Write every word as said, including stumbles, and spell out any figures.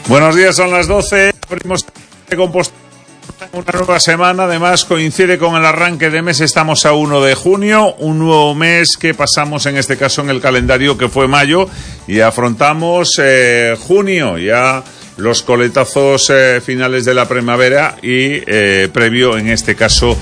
Buenos días, son las doce. Abrimos de Compostela una nueva semana. Además, coincide con el arranque de mes. Estamos a uno de junio, un nuevo mes que pasamos, en este caso, en el calendario, que fue mayo, y afrontamos eh, junio, ya los coletazos eh, finales de la primavera y eh, previo, en este caso,